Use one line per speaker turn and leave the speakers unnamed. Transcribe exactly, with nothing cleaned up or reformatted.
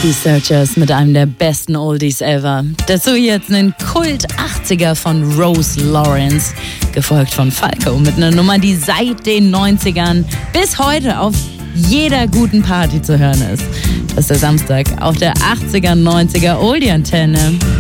Die Searchers mit einem der besten Oldies ever. Dazu jetzt einen Kult achtziger von Rose Lawrence, gefolgt von Falco mit einer Nummer, die seit den neunzigern bis heute auf jeder guten Party zu hören ist. Das ist der Samstag auf der achtziger, neunziger Oldie-Antenne.